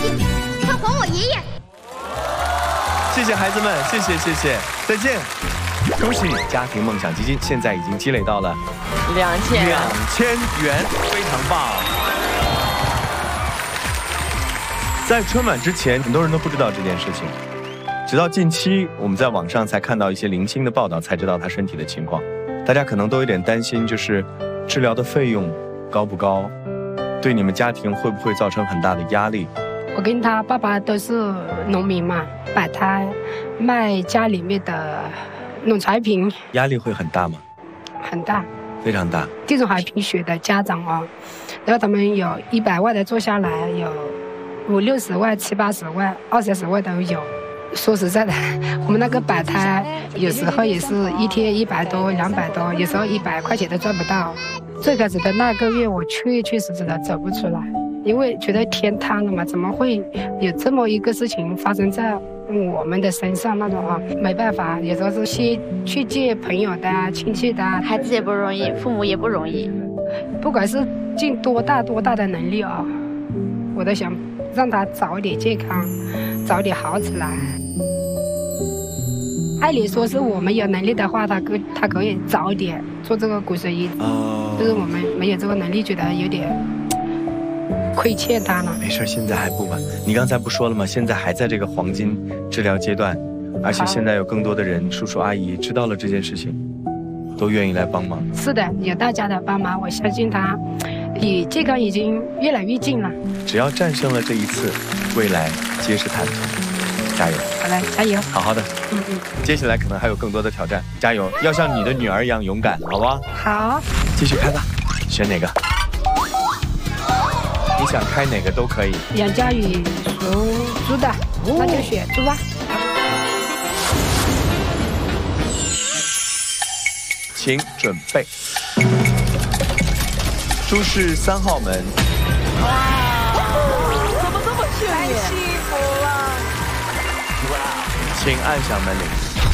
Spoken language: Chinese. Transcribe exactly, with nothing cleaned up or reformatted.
弟弟，快还我爷爷！ 谢谢孩子们，谢谢谢谢，再见。恭喜你，家庭梦想基金现在已经积累到了两千两千元，非常棒。在春晚之前，很多人都不知道这件事情，直到近期我们在网上才看到一些零星的报道，才知道他身体的情况。大家可能都有点担心，就是治疗的费用高不高，对你们家庭会不会造成很大的压力？ 我跟他爸爸都是农民嘛，摆摊卖家里面的农产品， 压力会很大吗？ 很大， 非常大。 地中海贫血的家长啊，然后他们有一百万的做下来，有五六十万、七八十万、二三十万都有。说实在的，我们那个摆摊有时候也是一天一百多、两百多，有时候一百块钱都赚不到。最开始的那个月，我确确实实的走不出来。因为觉得天塌了嘛，怎么会有这么一个事情发生在我们的身上那种啊？没办法，有时候是先去见朋友的、亲戚的， 孩子也不容易，父母也不容易。 不管是尽多大多大的能力啊，我都想让他早点健康，早点好起来。按理说是我们有能力的话，他可他可以早点做这个骨髓移植，哦、就是我们没有这个能力，觉得有点。亏欠他了， 没事，现在还不晚。你刚才不说了吗？现在还在这个黄金治疗阶段，而且现在有更多的人，叔叔阿姨知道了这件事情，都愿意来帮忙。 是的，有大家的帮忙，我相信他离健康已经越来越近了。 只要战胜了这一次，未来皆是坦途。加油！ 好嘞，加油！ 好好的， 嗯嗯。 接下来可能还有更多的挑战，加油！要像你的女儿一样勇敢，好吧？ 好。 继续开吧，选哪个？你想开哪个都可以。 杨佳宇属猪的，哦、那就选猪吧。 请准备。猪是三号门。 哇，怎么这么幸运？太幸福了！ 请按响门铃。